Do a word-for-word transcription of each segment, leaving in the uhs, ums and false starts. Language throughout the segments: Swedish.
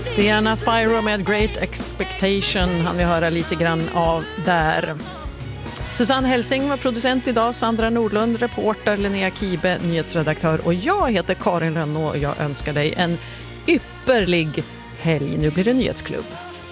Sienna Spyro med Great Expectation han vi höra lite grann av där. Susanne Helsing var producent idag, Sandra Nordlund, reporter, Linnea Kibe, nyhetsredaktör och jag heter Karin Lönnå och jag önskar dig en ypperlig helg. Nu blir det nyhetsklubb.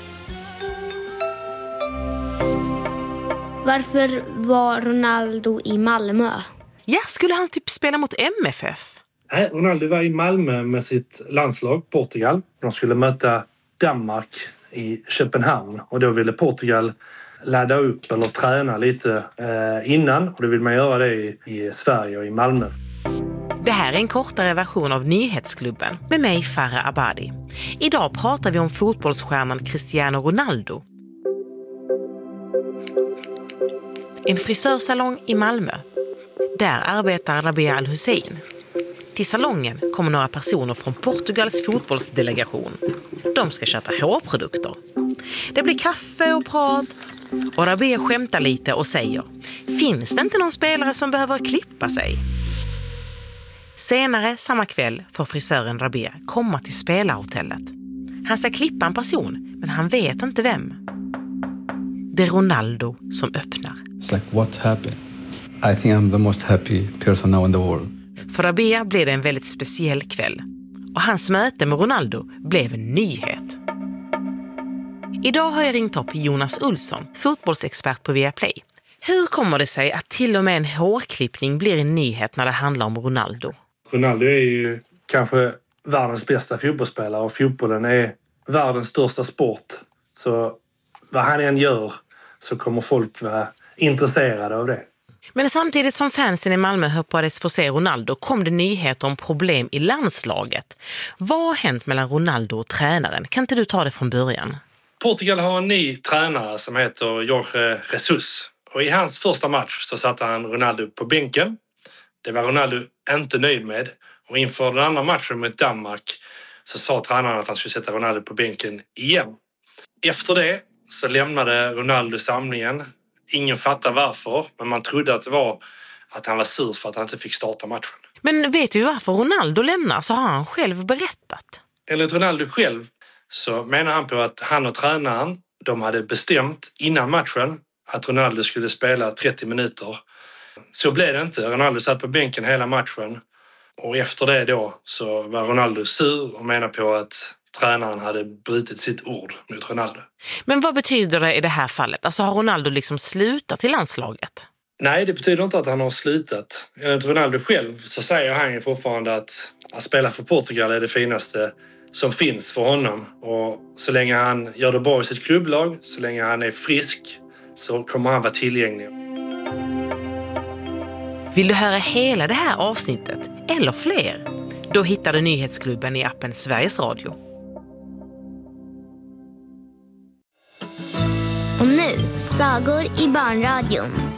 Varför var Ronaldo i Malmö? Ja, skulle han typ spela mot M F F? Nej, Ronaldo var i Malmö med sitt landslag, Portugal. De skulle möta Danmark i Köpenhamn och då ville Portugal ladda upp eller träna lite eh, innan och då vill man göra det i, i Sverige och i Malmö. Det här är en kortare version av Nyhetsklubben med mig, Farah Abadi. Idag pratar vi om fotbollsstjärnan Cristiano Ronaldo. En frisörsalong i Malmö. Där arbetar Rabea Al-Hussein. Till salongen kommer några personer från Portugals fotbollsdelegation. De ska köpa hårprodukter. Det blir kaffe och prat. Och Rabea skämtar lite och säger: finns det inte någon spelare som behöver klippa sig? Senare samma kväll får frisören Rabea komma till spelarhotellet. Han ska klippa en person, men han vet inte vem. Det är Ronaldo som öppnar. It's like, what happened? I think I'm the most happy person now in the world. För Rabea blev det en väldigt speciell kväll. Och hans möte med Ronaldo blev en nyhet. Idag har jag ringt upp Jonas Olsson, fotbollsexpert på Viaplay. Hur kommer det sig att till och med en hårklippning blir en nyhet när det handlar om Ronaldo? Ronaldo är ju kanske världens bästa fotbollsspelare och fotbollen är världens största sport. Så vad han än gör så kommer folk vara intresserade av det. Men samtidigt som fansen i Malmö hoppades få se Ronaldo kom det nyheter om problem i landslaget. Vad har hänt mellan Ronaldo och tränaren? Kan inte du ta det från början? Portugal har en ny tränare som heter Jorge Jesus. Och i hans första match så satte han Ronaldo på bänken. Det var Ronaldo inte nöjd med. Och inför den andra matchen mot Danmark så sa tränaren att han skulle sätta Ronaldo på bänken igen. Efter det så lämnade Ronaldo samlingen. Ingen fattar varför, men man trodde att det var att han var sur för att han inte fick starta matchen. Men vet du varför Ronaldo lämnar, så har han själv berättat. Enligt Ronaldo själv så menar han på att han och tränaren, de hade bestämt innan matchen att Ronaldo skulle spela trettio minuter. Så blev det inte. Ronaldo satt på bänken hela matchen och efter det då så var Ronaldo sur och menar på att tränaren hade brutit sitt ord mot Ronaldo. Men vad betyder det i det här fallet? Alltså har Ronaldo liksom slutat till landslaget? Nej, det betyder inte att han har slutat. Enligt Ronaldo själv så säger han ju fortfarande att att spela för Portugal är det finaste som finns för honom. Och så länge han gör det bra i sitt klubblag, så länge han är frisk, så kommer han vara tillgänglig. Vill du höra hela det här avsnittet eller fler? Då hittar du Nyhetsklubben i appen Sveriges Radio. Och nu, sagor i barnradion.